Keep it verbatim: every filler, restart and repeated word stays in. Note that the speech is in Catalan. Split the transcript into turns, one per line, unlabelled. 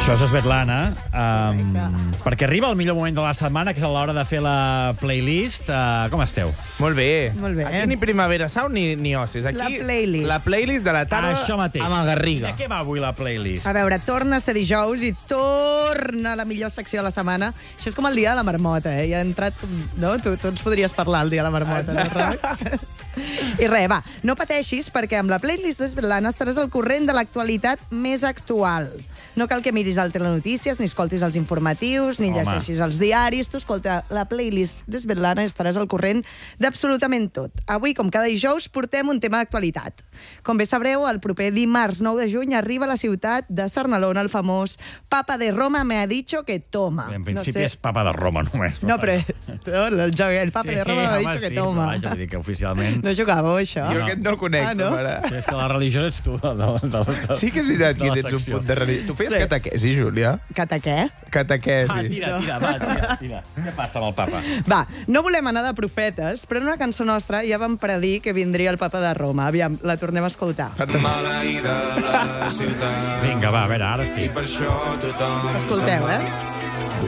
Això és Svetlana, um, perquè arriba el millor moment de la setmana, que és a l'hora de fer la playlist. Uh, com esteu?
Molt bé.
Molt bé.
Aquí ni Primavera Sound ni, ni Oasis. Aquí,
La playlist.
La playlist de la tarda
Això mateix.
amb el Garriga.
De què va avui la playlist?
A veure, torna a ser dijous i torna la millor secció de la setmana. Això és com el dia de la marmota, eh? Ja ha entrat... No? Tu, tu ens podries parlar el dia de la marmota, no, Roc? I res, va, no pateixis, perquè amb la playlist de Svetlana estaràs al corrent de l'actualitat més actual. No cal que miris el Telenotícies, ni escoltis els informatius, ni
Home.
llegeixis els diaris. Tu escolta la playlist de Svetlana i estaràs al corrent d'absolutament tot. Avui, com cada dijous, portem un tema d'actualitat. Com bé sabreu, el proper dimarts nou de juny arriba a la ciutat de Sarnalona el famós Papa de Roma me ha dicho que toma.
En principi
no sé...
és Papa de Roma, només.
No, però el, joc, el Papa de Roma me ha dicho que
sí,
toma.
Però, vaja, vull dir que oficialment...
No jugàveu, això?
Jo aquest no el conec,
Ah, no?
mare.
Sí, és que la religió ets tu. De, de, de, de,
Sí que és veritat
de
que
la
tens un
secció.
punt de religió. Tu feies
Sí.
catequesi, Júlia?
Cata què?
Catequesi.
Ah, tira, tira, va, tira, tira. Què passa amb el papa?
Va, no volem anar de profetes, però en una cançó nostra ja vam predir que vindria el Papa de Roma. Aviam, la tornem a escoltar.
Maleïda la ciutat.
Vinga, va, a veure, ara sí.
I per això tothom
Escolteu, eh?